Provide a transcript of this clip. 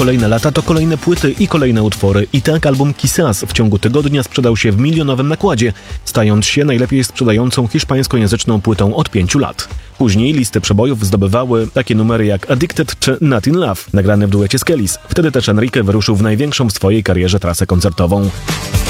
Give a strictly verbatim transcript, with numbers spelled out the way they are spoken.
Kolejne lata to kolejne płyty i kolejne utwory. I tak album Quizás w ciągu tygodnia sprzedał się w milionowym nakładzie, stając się najlepiej sprzedającą hiszpańskojęzyczną płytą od pięciu lat. Później listy przebojów zdobywały takie numery jak Addicted czy Not in Love, nagrane w duecie z Kellys. Wtedy też Enrique wyruszył w największą w swojej karierze trasę koncertową.